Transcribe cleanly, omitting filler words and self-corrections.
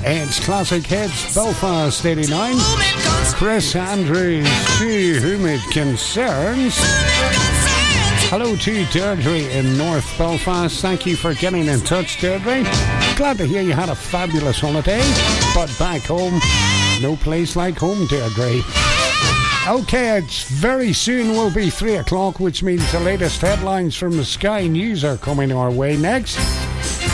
It's Classic Hits, Belfast 89. Chris Andrews, to whom it concerns. Hello to Deirdre in North Belfast. Thank you for getting in touch, Deirdre. Glad to hear you had a fabulous holiday. But back home, no place like home, Deirdre. Okay, it's very soon will be 3 o'clock, which means the latest headlines from the Sky News are coming our way next.